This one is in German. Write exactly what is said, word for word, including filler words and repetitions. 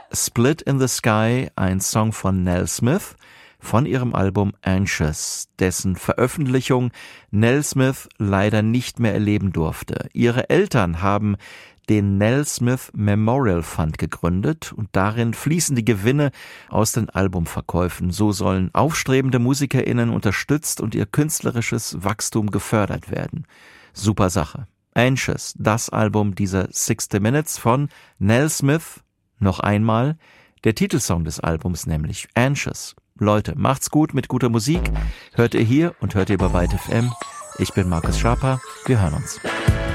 Split in the Sky, ein Song von Nell Smith von ihrem Album Anxious, dessen Veröffentlichung Nell Smith leider nicht mehr erleben durfte. Ihre Eltern haben den Nell Smith Memorial Fund gegründet und darin fließen die Gewinne aus den Albumverkäufen. So sollen aufstrebende MusikerInnen unterstützt und ihr künstlerisches Wachstum gefördert werden. Super Sache. Anxious, das Album dieser sixty Minutes von Nell Smith. Noch einmal der Titelsong des Albums, nämlich Anxious. Leute, macht's gut mit guter Musik. Hört ihr hier und hört ihr bei Byte F M. Ich bin Markus Schaper. Wir hören uns.